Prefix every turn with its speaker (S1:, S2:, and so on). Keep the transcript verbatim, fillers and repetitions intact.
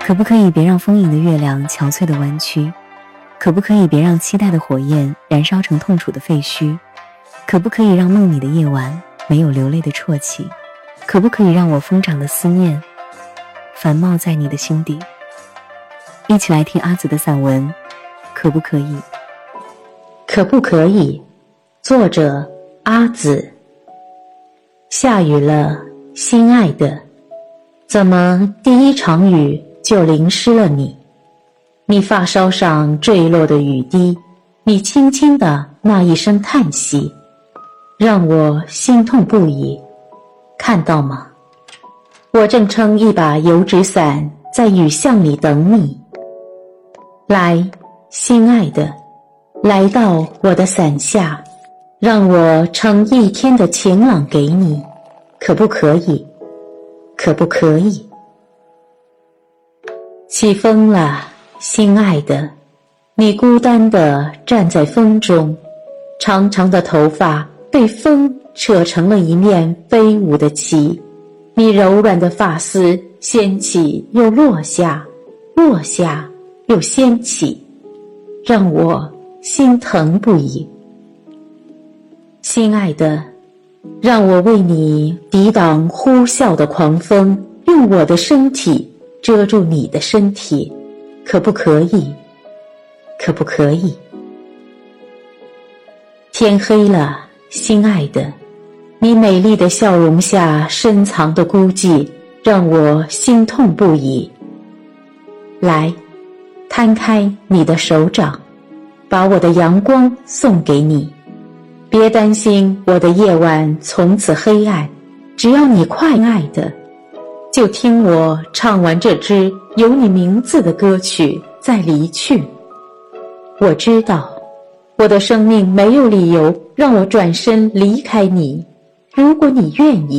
S1: 可不可以别让丰盈的月亮憔悴的弯曲？可不可以别让期待的火焰燃烧成痛楚的废墟？可不可以让梦里的夜晚没有流泪的啜泣？可不可以让我疯长的思念繁茂在你的心底？一起来听阿紫的散文，可不可以？
S2: 可不可以？作者阿紫。下雨了，心爱的，怎么第一场雨就淋湿了你？你发梢上坠落的雨滴，你轻轻的那一声叹息，让我心痛不已。看到吗？我正撑一把油纸伞在雨巷里等你。来，心爱的，来到我的伞下，让我撑一天的晴朗给你，可不可以？可不可以？起风了，心爱的，你孤单地站在风中，长长的头发被风扯成了一面飞舞的旗，你柔软的发丝掀起又落下，落下又掀起，让我心疼不已。心爱的，让我为你抵挡呼啸的狂风，用我的身体遮住你的身体，可不可以？可不可以？天黑了，心爱的，你美丽的笑容下深藏的孤寂，让我心痛不已。来，摊开你的手掌，把我的阳光送给你。别担心我的夜晚从此黑暗，只要你快爱的，就听我唱完这支有你名字的歌曲再离去。我知道我的生命没有理由让我转身离开你，如果你愿意，